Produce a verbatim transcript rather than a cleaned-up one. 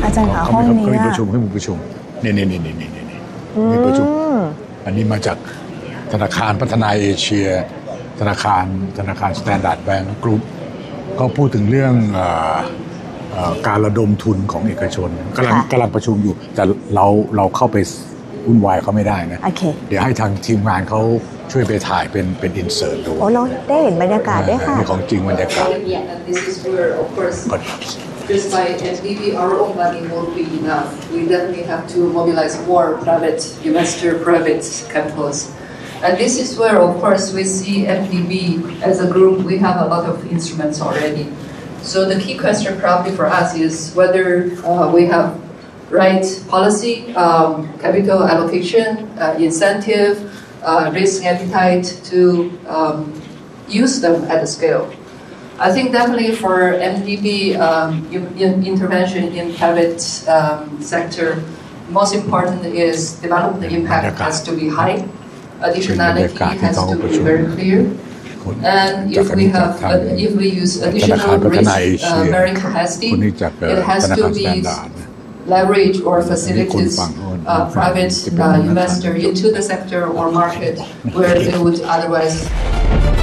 อาจารย์คะห้องนี้เขามีประชุมเขามีประชุมนี่นี่นี่นี่นี่นี่มีประชุมอันนี้มาจากธนาคารพัฒนาเอเชียธนาคารธนาคารสแตนดาร์ดแบงก์กรุ๊ปก็พูดถึงเรื่องการระดมทุนของเอกชนกำลังกำลังประชุมอยู่แต่เราเราเข้าไปวุ่นวายเขาไม่ได้นะเดี๋ยวให้ทางทีมงานเขาช่วยไปถ่ายเป็นเป็นอินเสิร์ตดูโอ้เราได้เห็นบรรยากาศด้วยค่ะนี่ของจริงบรรยากาศ Just by N D B, our own money won't be enough. We definitely have to mobilize more private investor, private capitals. And this is where, of course, we see N D B as a group, we have a lot of instruments already. So the key question probably for us is whether uh, we have right policy, um, capital allocation, uh, incentive, uh, risk appetite to um, use them at a scale.I think definitely for M D B um, in intervention in private um, sector, most important is development impact has to be high, additionality has to be very clear, and if we have uh, if we use additional risk uh, bearing capacity, it has to be leverage or facilitate uh, private uh, investor into the sector or market where they would otherwise